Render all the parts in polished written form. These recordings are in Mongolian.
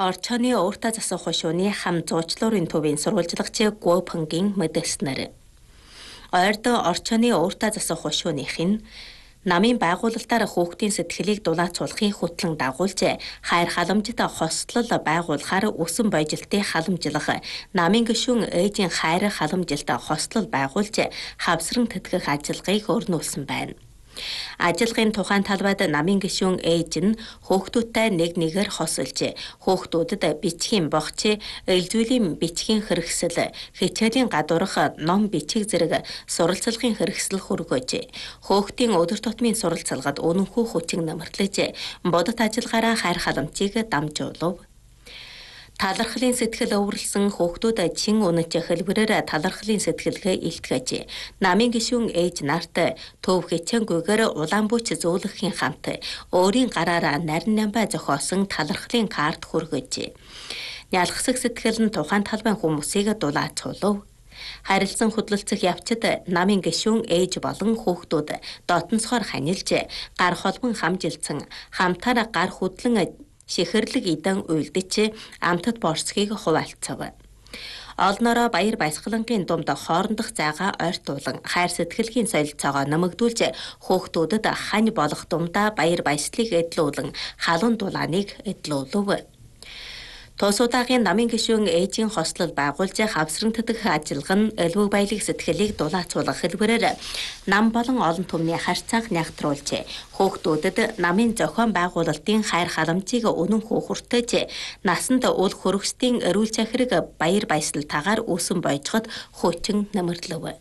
Орчооны ууртаа засах хошууны хам зуучлуурын төвийн сурвалжлагч Гуо Пэнгийн мэдээлснээр ойрд орчооны ууртаа засах хошууных нь намын байгуулалтаар хүүхдийн сэтгэлийг дулаацуулахын хөтлөн дагуулж хайр халамжит хослол байгуулахаар өсөн боёжилтыг халамжлах намын гишүүн ээжийн хайр халамжилт хослол байгуулж хавсран тэтгэх ажиллагааг өрнүүлсэн байна. Ажиллагын тухайн талбайд намын гишүүн ээж нь хүүхдүүдтэй нэг нэгээр хосолж, хүүхдүүдэд бичгийн богч, элзүүлийн бичгийн хэрэгсэл, хичээлийн гадуурх ном бичиг зэрэг суралцлагын хэрэгсэл хүргэж, хүүхдийн өдөр тутмын суралцлагад үнэнхүү хүчин намарлаж, бодит ажиллагаараа хайр халамжийг дамжуулав. Талархлын сэтгэл өвөрлсөн хүүхдүүд чин үнэт хэлбэрээр талархлын сэтгэлгээ илтгэж, намын гишүүн ээж нарт төв хичээнгүйгээр улаанбууч зөөлөхийн хамт өөрийн гараараа нарийн намбай зохиосон талархлын карт хүргэж, нялхсаг сэтгэл нь тухайн талбайн хүмүүсийг дулаацуулав. Харилцан хөдлөлцөх явцад намын гишүүн ээж болон хүүхдүүд дотносгоор ханилж, гар холбон хамжилсан, хамтаар гар хөдлөн шихэрлэг идан уйлдэж амтд борцгийг хуваалцав. Олноороо баяр баясгалангийн дунд хоорондох зайгаа ойртуулан хайр сэтгэлгийн солилцоогоо нэмэгдүүлж хүүхдүүдэд хань болох дундаа баяр баясгалыг эдлүүлэн халуун дулааныг эдлүүлв. Тус удаагийн намын гишүүн ээжийн хослол байгуулж хавсран тэтгэх ажиллагаа нь элбэг баялаг сэтгэлийг дулаацуулах хэлбэрээр нам болон олон түмний харьцааг нягтруулж, хүүхдүүдэд намын зохион байгуулалтын хайр халамжийг үнэн хүүхүртэж, насанд үл хөргөстийн эрүүл захирэг баяр баясгалтайгаар үүсэн бойжоход хүчин нэмэрлэв.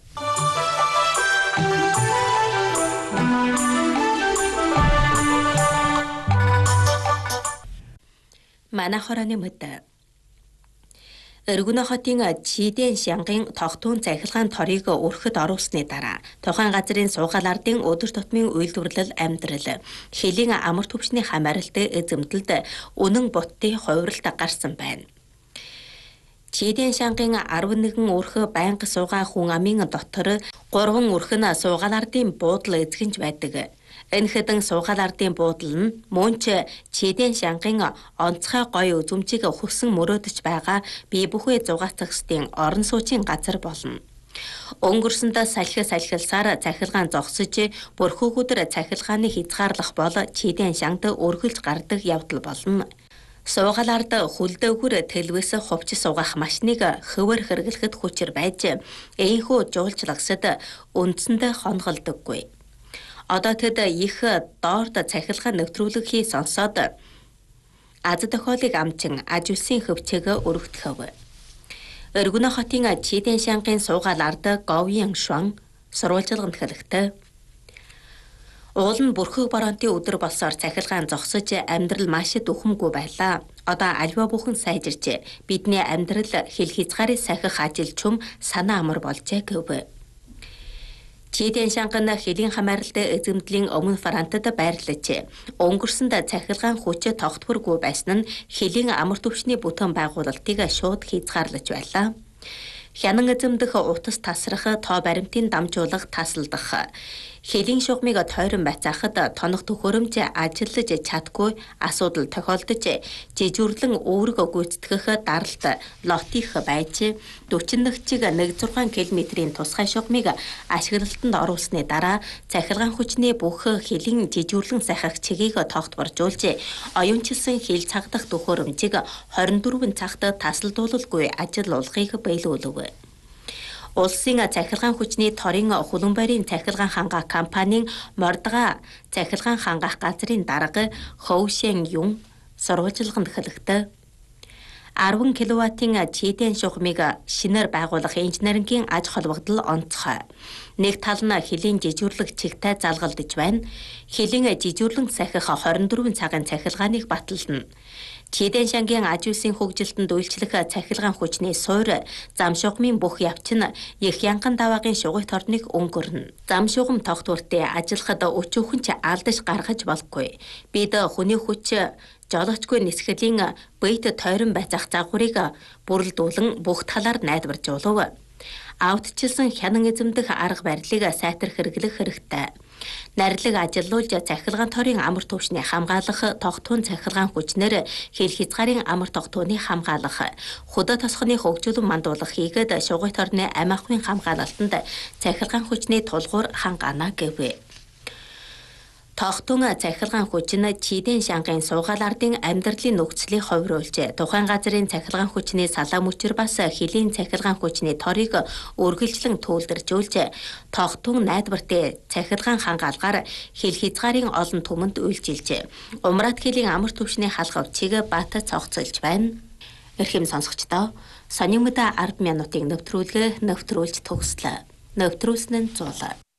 Манай хорооны мэд. Өргөнө хотын Чидэн шангийн тогтун захилгаан торыг өрхөд оруулсны дараа тухайн газрын суугаал ардын өдөр тутмын үйлдвэрлэл амьдрал хэлийн амар төвчний хамааралт эзэмдэлд үнэн буттын хувиралт гарсан байна. Чидэн шангийн 11 өрхө байнга суугаа хүн амын дотор 3 өрхө нь суугаал ардын буудал эзэгэнж байдаг. Энэ хэдэн суугаал ардын буудал нь мөнч Чидэн шангийн онцгой гоё үзүмжийг хөсөн мөрөөдөж байгаа бие бүхий зугаацахстын орон сууцын газар болно. Өнгөрсөнд салхилсаар цахилгаан зогсож, бүрхүүгүүдэр цахилгааны хязгаарлах бол Чидэн шангад өргөлж гардаг явдал болно. Суугаал ард хүлдээгүүр тэлвэс хувьч суугах машиныг хөвөр хэрэглэхэд хүчээр байж, ийхүү жуулчлагсад үндсэндээ хонголдоггүй. Одоо тэд их доорд цахилгаан нэвтрүүлэхийг сонсоод аз тохиолыг амчин аж үлсийн хөвчөөгөө өргөдөхөв. Өргөнө хотын Чидэн шангийн суугаал ард говийн шван сурвалжлаганд хэлэхдээ уул нь бүрхэг боронтын өдөр болсоор цахилгаан зогсож амьдрал маш дөхөмгүй байлаа. Одоо альва бүхэн сайжирч бидний амьдрал хил хязгаарыг сахих ажил чум санаа амар болжээ гэв. Чидэн шанган хэлийн хамааралтай эзэмдлийн өмнө Франтад байрлаж, өнгөрсөнд цахилгаан хүч тогтворгүй байсан нь хэлийн амар төвчний бүтээн байгуулалтыг шууд хязгаарлаж байлаа. Хянан эзэмдэх утас тасрах, тоо баримтын дамжуулах, тасалдах, хэлийн шугамыг тойрон байцаахад тоног төхөөрөмж ажиллаж чадгүй асуудал тохиолдож, жижүүрлэн өөрийгөө гүйцэтгэх даралт лотих байж 40 нөхцийг 16 км-ийн тусгай шугамыг ашиглалтанд оруулсны дараа цахилгаан хүчний бүх хэлийн жижүүрлэн сахих чигийг тогтворжуулж, оюунчилсан хил цагдах төхөөрөмжийг 24 цагт тасалдуулалгүй ажиллуулахыг биелүүлв. Улсын цахилгаан хүчний торын хулан барийн цахилгаан хангаах компанийн мордгаа цахилгаан хангаах газрын дарга Хоушэн Юн сурвалжлаганд хэлэхдээ 10 кВт-ийн Чидэн шугамыг шинээр байгуулах инженерингийн аж холбогдол онцгой. Нэг тал нь хэлийн жижүүрлэг чигтэй залгалдаж байна. Хэлийн жижүүрлэн сахих 24 цагийн цахилгааныг батална. Чидэн шангийн аж үлсийн хөгжилтөнд үйлчлэх цахилгаан хүчний суур зам шугамын бүх явц нь их янган даваагийн шугамт орныг өнгөрнө. Зам шугам тогтвортой ажиллахад өчүүхэн алдаж гаргаж болохгүй. Бид хүний хүч жолоочгүй нисгэлийн бийт тойрон байцаах загварыг бүрэлдүүлэн бүх талаар найдваржуулав. Автчилсан хянан эзэмдэх арга барилыг сайтар хэрэглэх хэрэгтэй. Нарилаг ажилуулж цахилгаан торын амар түвшний хамгаалах, тогтвон цахилгаан хүчнэр хил хязгаарын амар тогтвооны хамгаалах, худаа тосхны хөгжүүлэн мандуулах хийгээд шугуй торны амь ахуйн хамгаалалтанд цахилгаан хүчний тулгуур хангаана гэвэ. Тогтун цахилгаан хүч нь чийдэн шангийн суугаал ардын амьдралын нөхцөлийг ховруулж, тухайн газрын цахилгаан хүчний салаа мөчр бас хилийн цахилгаан хүчний торыг үргэлжлэн түүлдэржүүлж, тогтун найдвартай цахилгаан хангаалгаар хил хязгаарын олон түмэнд үйлчилж, умрат хилийн амар түвшний халах овчийг бат цогцолж байна. Эрхэм сонсогчдоо, сонин мэдээ 10 минутын нэвтрүүлгээ нэвтрүүлж төгслөө. Нэвтрүүлсэн нь зул.